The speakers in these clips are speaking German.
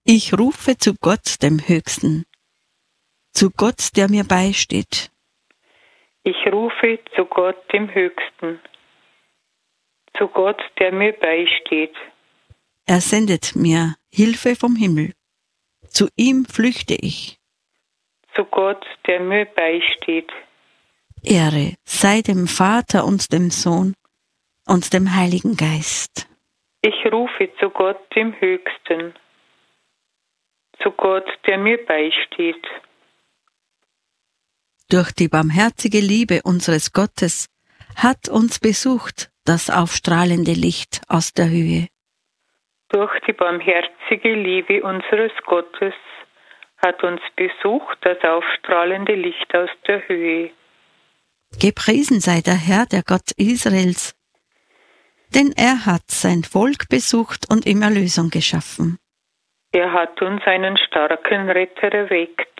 Ich rufe zu Gott, dem Höchsten, zu Gott, der mir beisteht. Ich rufe zu Gott, dem Höchsten, zu Gott, der mir beisteht. Er sendet mir Hilfe vom Himmel. Zu ihm flüchte ich. Zu Gott, der mir beisteht. Ehre sei dem Vater und dem Sohn und dem Heiligen Geist. Ich rufe zu Gott, dem Höchsten, zu Gott, der mir beisteht. Durch die barmherzige Liebe unseres Gottes hat uns besucht das aufstrahlende Licht aus der Höhe. Durch die barmherzige Liebe unseres Gottes hat uns besucht das aufstrahlende Licht aus der Höhe. Gepriesen sei der Herr, der Gott Israels, denn er hat sein Volk besucht und ihm Erlösung geschaffen. Er hat uns einen starken Retter erweckt,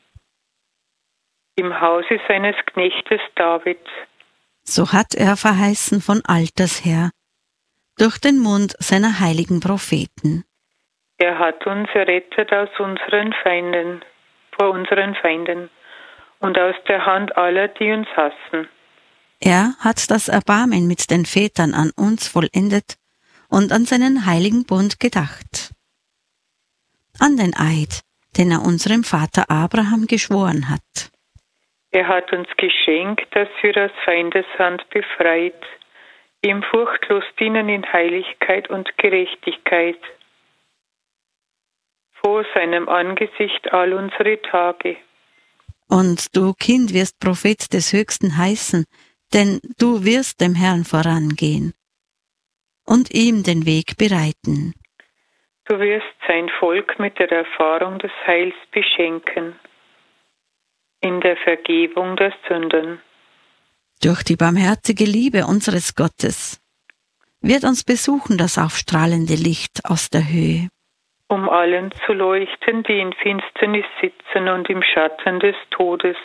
im Hause seines Knechtes David. So hat er verheißen von alters her, durch den Mund seiner heiligen Propheten. Er hat uns errettet aus unseren Feinden, vor unseren Feinden und aus der Hand aller, die uns hassen. Er hat das Erbarmen mit den Vätern an uns vollendet und an seinen heiligen Bund gedacht. An den Eid, den er unserem Vater Abraham geschworen hat. Er hat uns geschenkt, dass wir aus Feindeshand befreit, ihm furchtlos dienen in Heiligkeit und Gerechtigkeit, vor seinem Angesicht all unsere Tage. Und du, Kind, wirst Prophet des Höchsten heißen, denn du wirst dem Herrn vorangehen und ihm den Weg bereiten. Du wirst sein Volk mit der Erfahrung des Heils beschenken, in der Vergebung der Sünden. Durch die barmherzige Liebe unseres Gottes wird uns besuchen das aufstrahlende Licht aus der Höhe. Um allen zu leuchten, die in Finsternis sitzen und im Schatten des Todes,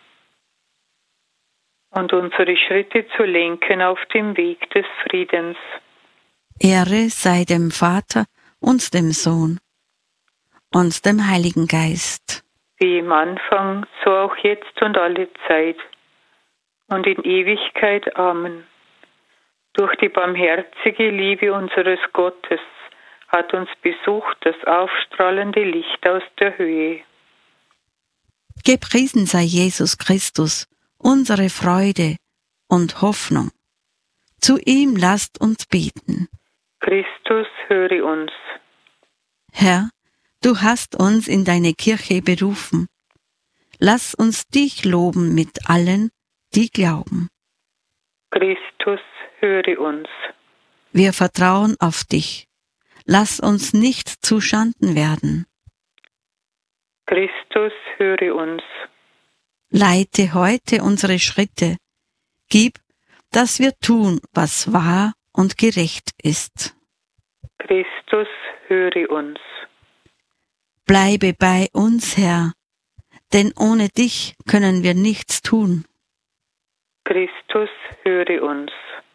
und unsere Schritte zu lenken auf dem Weg des Friedens. Ehre sei dem Vater und dem Sohn und dem Heiligen Geist. Wie im Anfang, so auch jetzt und alle Zeit und in Ewigkeit. Amen. Durch die barmherzige Liebe unseres Gottes hat uns besucht das aufstrahlende Licht aus der Höhe. Gepriesen sei Jesus Christus, unsere Freude und Hoffnung. Zu ihm lasst uns beten. Christus, höre uns. Herr, du hast uns in deine Kirche berufen. Lass uns dich loben mit allen, die glauben. Christus, höre uns. Wir vertrauen auf dich. Lass uns nicht zu Schanden werden. Christus, höre uns. Leite heute unsere Schritte. Gib, dass wir tun, was wahr und gerecht ist. Christus, höre uns. Bleibe bei uns, Herr, denn ohne dich können wir nichts tun. Christus, höre uns.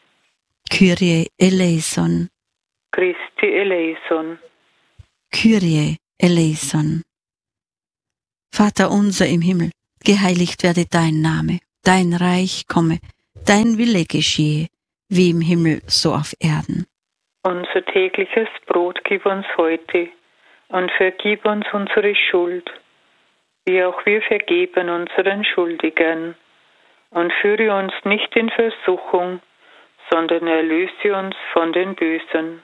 Kyrie eleison. Christi eleison. Kyrie eleison. Vater unser im Himmel, geheiligt werde dein Name, dein Reich komme, dein Wille geschehe, wie im Himmel so auf Erden. Unser tägliches Brot gib uns heute und vergib uns unsere Schuld, wie auch wir vergeben unseren Schuldigern. Und führe uns nicht in Versuchung, sondern erlöse uns von den Bösen.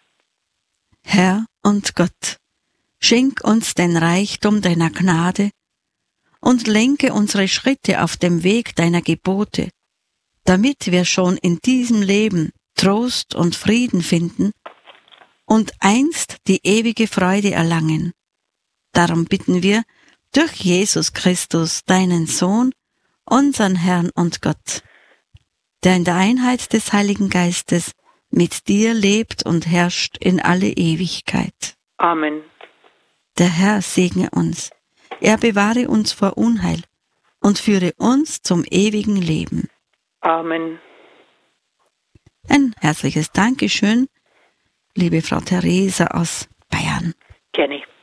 Herr und Gott, schenk uns den Reichtum deiner Gnade und lenke unsere Schritte auf dem Weg deiner Gebote, damit wir schon in diesem Leben Trost und Frieden finden und einst die ewige Freude erlangen. Darum bitten wir durch Jesus Christus, deinen Sohn, unseren Herrn und Gott, der in der Einheit des Heiligen Geistes mit dir lebt und herrscht in alle Ewigkeit. Amen. Der Herr segne uns, er bewahre uns vor Unheil und führe uns zum ewigen Leben. Amen. Ein herzliches Dankeschön, liebe Frau Theresa aus Bayern. Gerne.